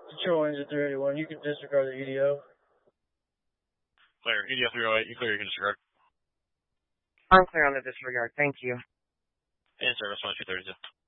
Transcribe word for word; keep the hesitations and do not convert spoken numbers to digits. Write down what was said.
Control engine three eighty-one, you can disregard the E D O. Clear. E D O three oh eight, you clear, you can disregard. I'm clear on the disregard. Thank you. In service one two thirty-two.